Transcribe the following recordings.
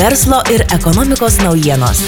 Verslo ir ekonomikos naujienos.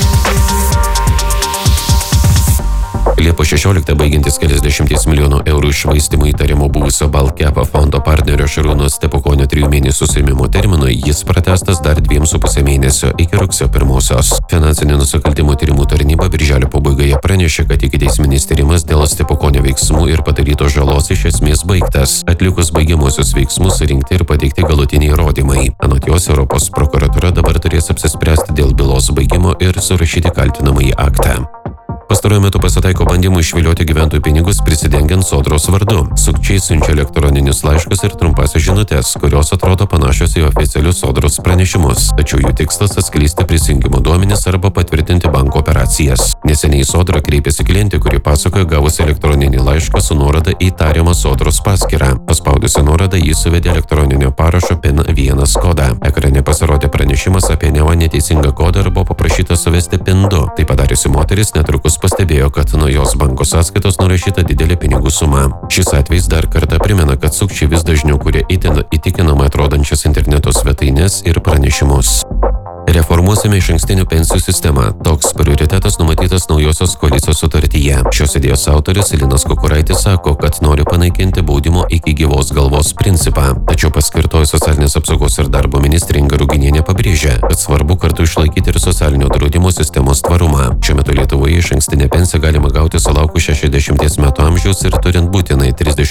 Liepos 16 baigiantis keliasdešimties milijonų eurų iššvaistymų įtarimo buvusio Baltcap fondo partnerio Šarūno Stepukonio 3 mėnesių suėmimo terminui, jis pratęstas dar 2,5 mėnesio iki rugsėjo 1. Finansinių nusikaltimų tyrimų tarnyba birželio pabaigoje pranešė, kad ikiteisminis tyrimas dėl Stepukonio veiksmų ir padarytos žalos iš esmės baigtas. Atlikus baigiamuosius veiksmus surinkti ir pateikti galutiniai įrodymai. Anot jos, Europos prokuratūra dabar turės apsispręsti dėl bylos baigimo ir surašyti kaltinamąjį aktą. Pastaruoju metu pasitaiko bandymų išvilioti gyventojų pinigus prisidengiant Sodros vardu. Sukčiai siunčia elektroninius laiškus ir trumpasias žinutes, kurios atrodo panašios į oficialius Sodros pranešimus. Tačiau jų tikslas atskleisti prisijungimo duomenis arba patvirtinti banko operacijas. Neseniai Sodra kreipėsi klientė, kuri pasakojo gavusi elektroninį laišką su nuoroda į tariamą Sodros paskyrą. Paspaudusi nuorodą, jis suvedė elektroninio parašo PIN-1 kodą. Ekrane pasirodė pranešimas apie neva neteisingą kodą ir buvo paprašyta suvesti PIN-2. Tai padariusi moteris netrukus pastebėjo, kad nuo jos banko sąskaitos nurašyta didelė pinigų suma. Šis atvejs dar kartą primena, kad sukčiai vis dažniau kuria itin įtikinamai atrodančias interneto svetaines ir pranešimus. Reformuosime išankstinę pensijų sistemą. Toks prioritetas numatytas naujosios koalicijos sutartyje. Šios idėjos autorius Linas Kukuraitis sako, kad nori panaikinti baudimo iki gyvos galvos principą. Tačiau paskirtoji socialinės apsaugos ir darbo ministrė Inga Ruginienė pabrėžia, kad svarbu kartu išlaikyti ir socialinio draudimo sistemos tvarumą. Šiuo metu Lietuvoje išankstinę pensiją galima gauti sulaukus 60 metų amžiaus ir turint būtinai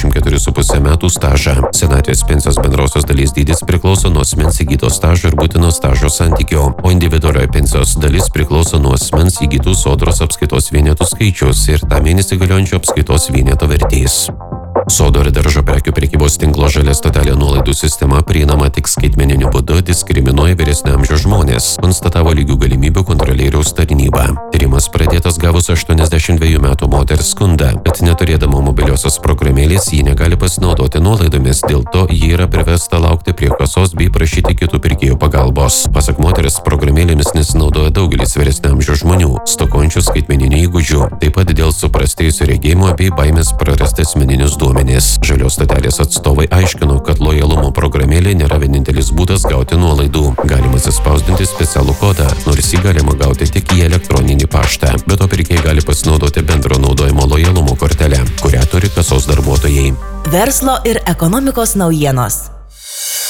34,5 metų stažą. Senatvės pensijos bendrosios dalies dydis priklauso nuo asmens įgyto stažo ir būtino stažo santykio. O individualioji pensijos dalis priklauso nuo asmens įgytų Sodros apskaitos vienetų skaičius ir tą mėnesį galiojančio apskaitos vieneto vertės. Sodo ir daržo prekių prekybos tinklo Žalia stotelė nuolaidų sistema prieinama tik skaitmeniniu būdu diskriminuoja vyresnio amžiaus žmonės, konstatavo lygių galimybių kontrolieriaus tarnyba. Tyrimas pradėtas gavus 82 metų moters skundą, kad neturėdama mobiliosios programėlės ji negali pasinaudoti nuolaidomis, dėl to ji yra priversta laukti prie kasos bei prašyti kitų pirkėjų pagalbos. Pasak moteris, programėlėmis nesinaudoja daugelis vyresnio amžiaus žmonių, stokojančių skaitmeninių įgūdžių, taip pat dėl suprastėjusio regėjimo bei baimės prarasti asmeninius duomenis. Žalios stotelės atstovai aiškino, kad lojalumo programėlė nėra vienintelis būdas gauti nuolaidų. Galima atsispausdinti specialų kodą, nors jį galima gauti tik į elektroninį paštą. Be to pirkėjai gali pasinaudoti bendro naudojimo lojalumo kortelę, kurią turi kasos darbuotojai. Verslo ir ekonomikos naujienos.